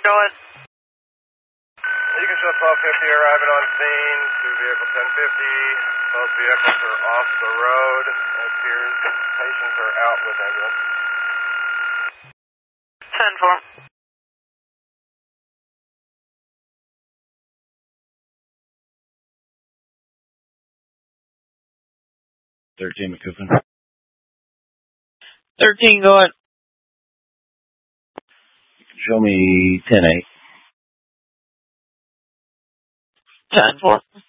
Go ahead. You can show 1250 arriving on scene to vehicle 1050. Both vehicles are off the road. It appears patients are out with ambulance. 10-4. McCuffin. 13, go ahead. Show me 10-8. 10-4.